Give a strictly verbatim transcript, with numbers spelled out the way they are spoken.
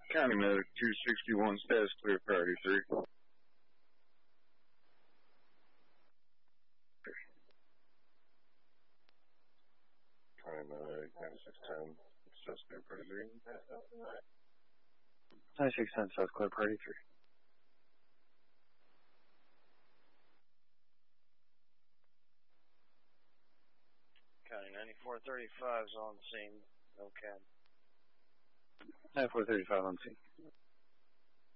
County Medic two sixty-one, status clear, priority three. County Medic ninety-six ten, status clear, priority three. ninety-six ten, status clear, priority three. County ninety-four thirty-five is on scene. No cam. ninety-four thirty-five on scene.